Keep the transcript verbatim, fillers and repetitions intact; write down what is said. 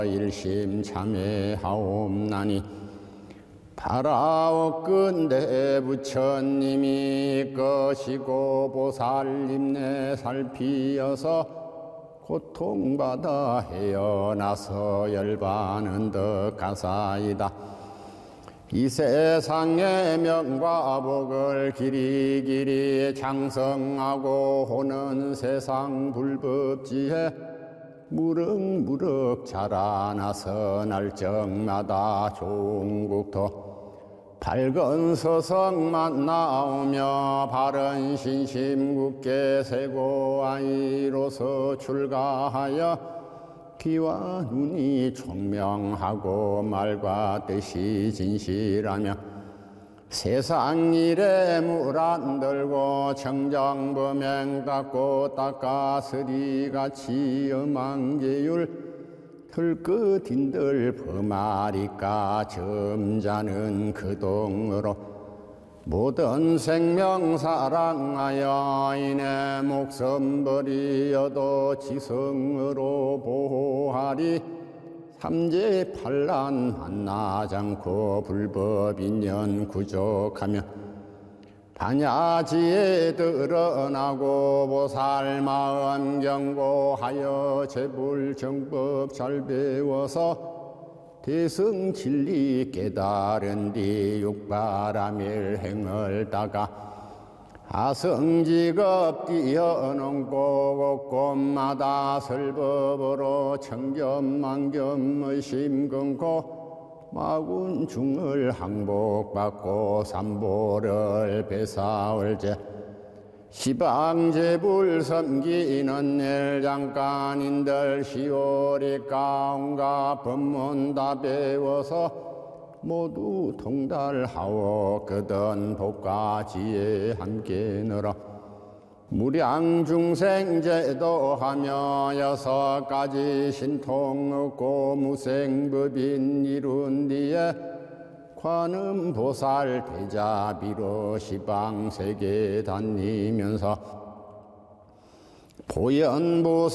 일심 참회하옵나니 바라옵건대 부처님이 것이고 보살님네 살피어서 고통받아 헤어나서 열반은 더 가사이다. 이 세상의 명과 복을 길이길이 장성하고 호는 세상 불법지에 무럭무럭 자라나서 날적마다 좋은 국토 밝은 서성만 나오며 바른 신심 굳게 세고 아이로서 출가하여 귀와 눈이 총명하고 말과 뜻이 진실하며 세상 일에 물 안 들고 청정범행 닦고 닦아서리같이 엄한계율 털끝인들 범하리까 점자는 그동으로 모든 생명 사랑하여 이내 목숨 버리어도 지성으로 보호하리. 삼재 반란 만나지 않고 불법인연 구족하며 반야지에 드러나고 보살 마음 경고하여 제불 정법 잘 배워서 대승 진리 깨달은 뒤 육바라밀 행을 따가 아성직업 뛰어넘고 곳곳마다 설법으로 청겸만겸 의심 끊고 마군중을 항복받고 삼보를 배사올제 시방제불 섬기는 일 잠깐인들 시오리 가운가 법문 다 배워서 모두 통달하오. 그던 복과지에 함께 늘어 무량중생 제도하며 여섯 가지 신통 얻고 무생법인 이룬 뒤에 관음보살 대자비로 시방세계 다니면서 보현보살